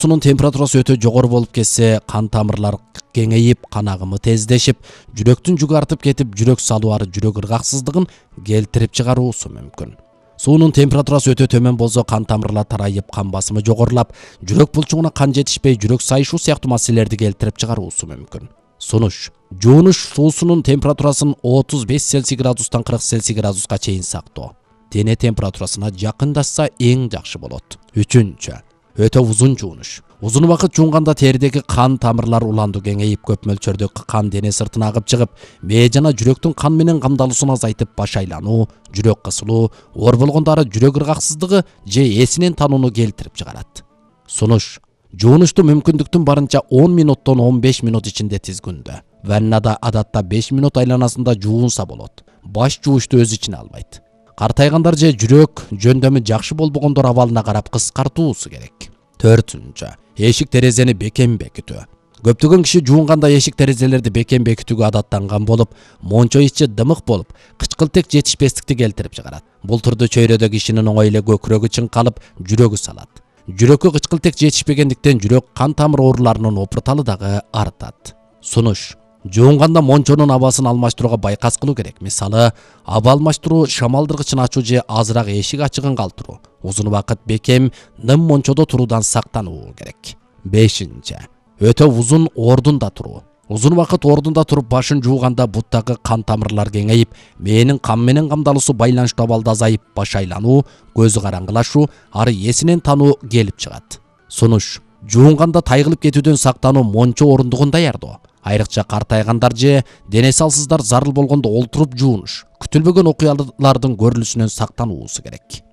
Сунун температурасы өтө жогору болуп кетсе, кан тамырлар кеңейип, кан агымы тездешип, жүрөктүн жүгү артып кетип, жүрөк салуары жүрөк ыргаксыздыгын келтирип чыгаруусу мүмкүн. Суунун температурасы өтө төмөн болсо, кан тамырлар тарайып, кан басымы жогорулап, жүрөк булчугуна кан жетишпей, жүрөк сайышуу сыяктуу маселелерди келтирип чыгаруусу мүмкүн. Сунуш: жуунуш суусунун температурасын 35 Цельсий градустан 40 Цельсий градуска чейин сактоо. Дене температурасына жакындашса эң жакшы болот. 3. Өтө узун жуунуш. Узун убакыт жуунганда теридеги кан тамырлар уланду кеңейип, көп мөлчөрдө кан дене сыртына агып чыгып, мээ жана жүрөктүн кан менен камдалуусун азайтып, баш айлануу, жүрөк кысылуу, оор болгондары жүрөк ыргаксыздыгы же эсинен танууну келтирип чыгарат. Сунуш: жуунушту мүмкүндүктүн барынча 10 минуттон 15 минут ичинде тизгүндө. Ваннада адатта 5 минут айланасында жуунса болот. Баш жуушту өз ичине албайт. Картайгандар же жүрөк жөндөмү жакшы болбогондор абалына карап кыскартуусу керек. 4. Эшик терезени бекем бекитүү. Көптөгөн киши жуунганда эшик терезелерди бекем бекитүүгө адаттанган болуп, мончо ичи дымык болуп, кычкылтек жетишпестикти келтирип чыгарат. Бул турдуу чөйрөдө кишинин оңой эле көкүрөгү чыңкалып, жүрөгү салат. Жүрөккө кычкылтек жетишпегендиктен жүрөк кан тамыр ооруларынын опурталы дагы артат. Сунуш: жуунганда мончонун абасын алмаштырууга байкас кылуу керек. Мисалы, аба алмаштыруу, шамалдыргычын ачуу же азыраак эшик ачыгын калтыруу. Узун убакыт бекем, ным мончодо туруудан сактануу керек. 5. Өтө узун ордунда туруу. Узун убакыт ордунда туруп башын жууганда буттагы кан тамырлар кеңейип, мээнин кан менен камдалуусу байланыштуу абалда азайып, баш айлануу, көзү караңгылашуу, ары эсинен тануу келип чыгат. Сунуш: жуунганда тайгылып кетүүдөн сактануу, мончо орундугун даярдоо. Айрыкча картайгандар же денеси алсыздар зарыл болгондо олтуруп жуунуш, күтүлбөгөн окуялардын көрүлүшүнөн сактануусу керек.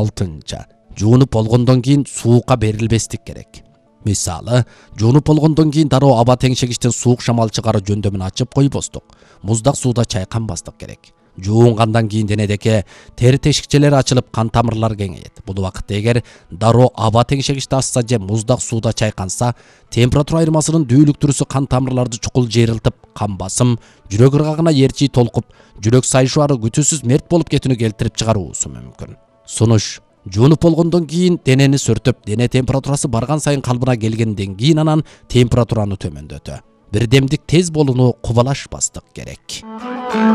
6. Жуунуп болгондон кийин суукка берилбестик керек. Мисалы, жуунуп болгондон кийин дароо аба теңшегичтен суук шамал чыгаруу жөндөмүн ачып койбостук. Муздак сууда чайканбастык керек. Жуунгандан кийин денедеги тери тешикчелери ачылып, кан тамырлар кеңейет. Бул убакытта эгер дароо аба теңшегичте асса же муздак сууда чайканса, температура айырмасынын дүүлүктүрүүсү кан тамырларды чукул жыйрылтып, кан басым, жүрөк ыргагына эрчий толкуп, жүрөк сайышуу ары күтүүсүз мерт болуп кетүүнү келтирип чыгаруусу мүмкүн. Сунуш: жуунуп болгондон кийин денени сүртүп, дене температурасы барган сайын калыбына келгенден кийин анан температураны төмөндөтө. Бирдемдик тез болууну кубалашпастык керек.